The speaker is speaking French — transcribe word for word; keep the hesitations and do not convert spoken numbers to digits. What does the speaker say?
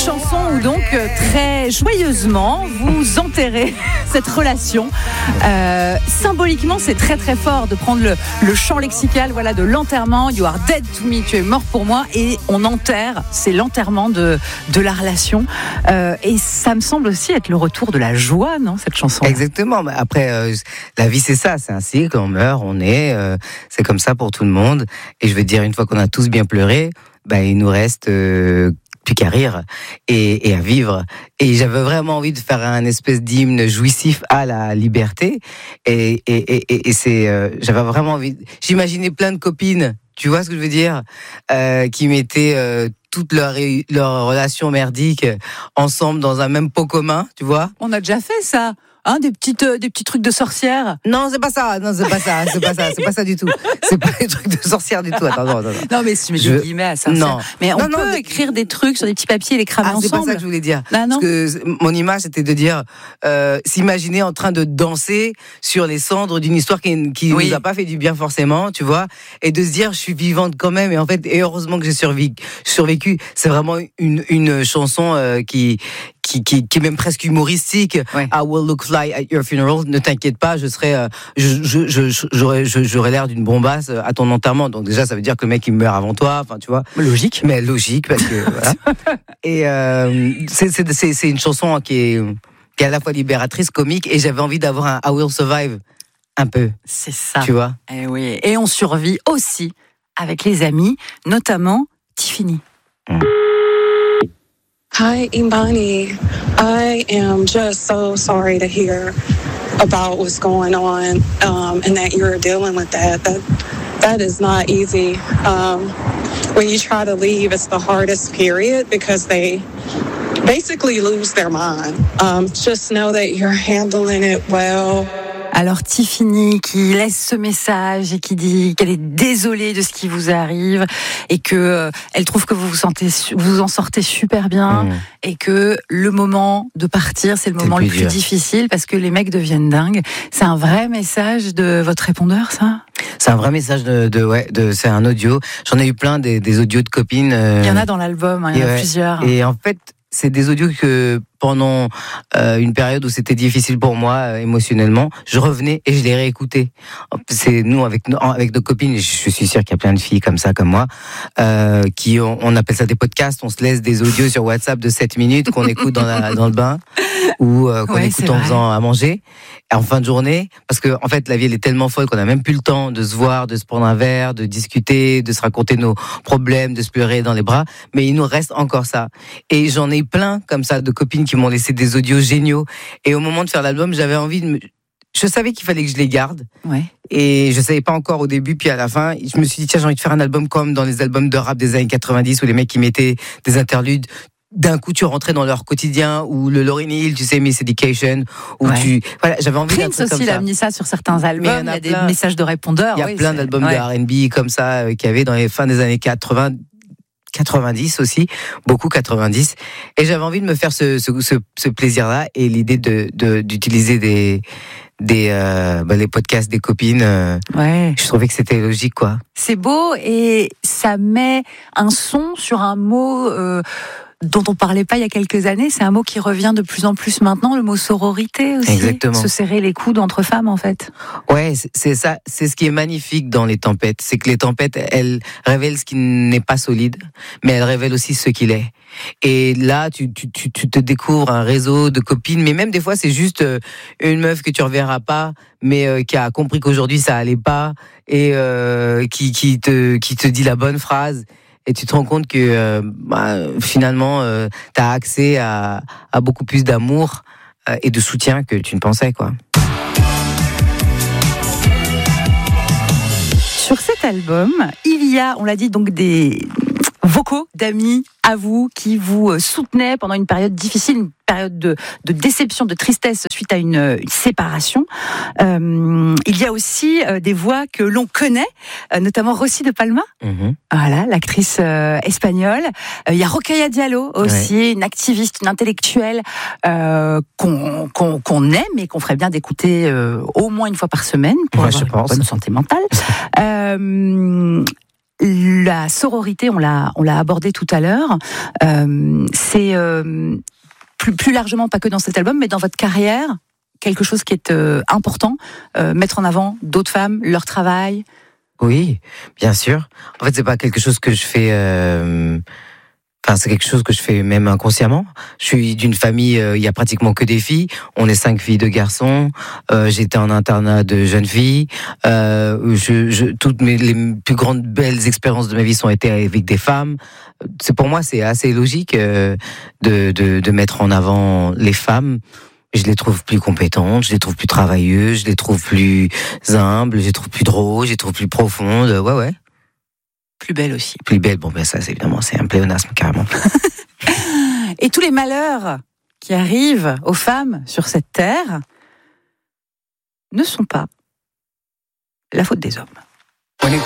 chanson où donc euh, très joyeusement vous enterrez cette relation. Euh, symboliquement, c'est très très fort de prendre le, le chant lexical, voilà, de l'enterrement. You are dead to me, tu es mort pour moi, et on enterre, c'est l'enterrement de de la relation. Euh, et ça me semble aussi être le retour de la joie, non, cette chanson. Exactement. Après, euh, la vie c'est ça, c'est un cycle, on meurt, on est, euh, c'est comme ça pour tout le monde. Et je veux dire, une fois qu'on a tous bien pleuré, bah il nous reste euh, plus qu'à rire et, et à vivre. Et j'avais vraiment envie de faire un espèce d'hymne jouissif à la liberté. Et, et, et, et c'est, euh, j'avais vraiment envie. J'imaginais plein de copines, tu vois ce que je veux dire, euh, qui mettaient euh, toutes leurs leur relations merdiques ensemble dans un même pot commun, tu vois. On a déjà fait ça. Hein, des petites, euh, des petits trucs de sorcière. Non, c'est pas ça. Non, c'est pas ça. C'est pas ça. C'est pas ça du tout. C'est pas des trucs de sorcière du tout. Attends, non, non, non. Non, mais si je mets des guillemets à sorcière. Non. Mais on non, peut non, écrire des trucs sur des petits papiers et les cramer ah, ensemble. C'est pas ça que je voulais dire. Ah, non. Parce que mon image, c'était de dire, euh, s'imaginer en train de danser sur les cendres d'une histoire qui, qui oui. nous a pas fait du bien forcément, tu vois, et de se dire, je suis vivante quand même. Et en fait, et heureusement que j'ai survécu. survécu. C'est vraiment une, une chanson euh, qui, qui, qui, qui est même presque humoristique. Ouais. I will look fly at your funeral. Ne t'inquiète pas, je serai, euh, je, je, je, j'aurais, je, j'aurais l'air d'une bombasse à ton enterrement. Donc déjà, ça veut dire que le mec il meurt avant toi. Enfin, tu vois. Logique. Mais logique parce que voilà. Et euh, c'est, c'est, c'est, c'est une chanson qui est, qui est à la fois libératrice, comique, et j'avais envie d'avoir un I will survive un peu. C'est ça. Tu vois. Et oui. Et on survit aussi avec les amis, notamment Tiffany. Mmh. Hi, Imani. I am just so sorry to hear about what's going on um, and that you're dealing with that. That that is not easy. Um, when you try to leave, it's the hardest period because they basically lose their mind. Um, just know that you're handling it well. Alors Tiffany qui laisse ce message et qui dit qu'elle est désolée de ce qui vous arrive et que euh, elle trouve que vous vous sentez, vous en sortez super bien mmh. et que le moment de partir c'est le moment c'est le plus, plus difficile parce que les mecs deviennent dingues. C'est un vrai message de votre répondeur, ça ? C'est un vrai message de, de ouais, de, c'est un audio. J'en ai eu plein des, des audios de copines. Euh, il y en a dans l'album, hein, il y en a ouais, plusieurs. Et en fait, c'est des audios que pendant euh, une période où c'était difficile pour moi euh, émotionnellement, je revenais et je les réécoutais. C'est nous avec nos, avec nos copines, je suis sûr qu'il y a plein de filles comme ça comme moi, euh, qui on, on appelle ça des podcasts. On se laisse des audios sur WhatsApp de sept minutes qu'on écoute dans, la, dans le bain ou euh, qu'on ouais, écoute en faisant à manger en fin de journée. Parce que en fait, la vie elle est tellement folle qu'on a même plus le temps de se voir, de se prendre un verre, de discuter, de se raconter nos problèmes, de se pleurer dans les bras. Mais il nous reste encore ça. Et j'en ai plein comme ça de copines qui m'ont laissé des audios géniaux. Et au moment de faire l'album, j'avais envie de me... Je savais qu'il fallait que je les garde. Ouais. Et je savais pas encore au début, puis à la fin, je me suis dit, tiens, j'ai envie de faire un album comme dans les albums de rap des années quatre-vingt-dix où les mecs qui mettaient des interludes. D'un coup, tu rentrais dans leur quotidien, ou le Lauryn Hill, tu sais, Miss Education, où ouais. tu, voilà, j'avais envie d'un truc Prince aussi, il a mis ça sur certains albums. Il y a, il y a des messages de répondeurs. Il y a oui, plein c'est... d'albums ouais. de R and B comme ça, euh, qu'il y avait dans les fins des années quatre-vingts. quatre-vingt-dix aussi, beaucoup quatre-vingt-dix, et j'avais envie de me faire ce, ce, ce, ce plaisir-là, et l'idée de, de d'utiliser des des euh, bah, les podcasts des copines, euh, ouais. je trouvais que c'était logique, quoi. C'est beau et ça met un son sur un mot euh, dont on parlait pas il y a quelques années. C'est un mot qui revient de plus en plus maintenant, le mot sororité aussi. Exactement. Se serrer les coudes entre femmes, en fait. Ouais, c'est, c'est ça. C'est ce qui est magnifique dans les tempêtes. C'est que les tempêtes, elles révèlent ce qui n'est pas solide, mais elles révèlent aussi ce qu'il est. Et là, tu, tu, tu, tu te découvres un réseau de copines, mais même des fois, c'est juste une meuf que tu reverras pas, mais euh, qui a compris qu'aujourd'hui ça allait pas et euh, qui, qui te, qui te dit la bonne phrase. Et tu te rends compte que euh, bah, finalement, euh, tu as accès à, à beaucoup plus d'amour euh, et de soutien que tu ne pensais, quoi. Sur cet album, il y a, on l'a dit, donc des vocaux d'amis à vous qui vous soutenaient pendant une période difficile, une période de, de déception, de tristesse suite à une, une séparation. Euh, il y a aussi euh, des voix que l'on connaît, euh, notamment Rossi de Palma, mm-hmm. voilà, l'actrice euh, espagnole. Euh, il y a Rokhaya Diallo aussi, ouais. une activiste, une intellectuelle euh, qu'on, qu'on, qu'on aime et qu'on ferait bien d'écouter euh, au moins une fois par semaine pour ouais, avoir je une pense. bonne santé mentale. euh, la sororité, on l'a, on l'a abordé tout à l'heure. Euh, c'est euh, plus, plus largement, pas que dans cet album, mais dans votre carrière, quelque chose qui est euh, important, euh, mettre en avant d'autres femmes, leur travail. Oui, bien sûr. En fait, c'est pas quelque chose que je fais. Euh... Enfin, c'est quelque chose que je fais même inconsciemment. Je suis d'une famille, euh, il y a pratiquement que des filles. On est cinq filles, deux garçons. Euh, j'étais en internat de jeunes filles. Euh, je, je, toutes mes les plus grandes belles expériences de ma vie sont été avec des femmes. C'est pour moi, c'est assez logique euh, de, de de mettre en avant les femmes. Je les trouve plus compétentes, je les trouve plus travailleuses, je les trouve plus humbles, je les trouve plus drôles, je les trouve plus profondes. Ouais, ouais. Plus belle aussi. Plus belle, bon ben ça c'est évidemment c'est un pléonasme carrément. Et tous les malheurs qui arrivent aux femmes sur cette terre ne sont pas la faute des hommes.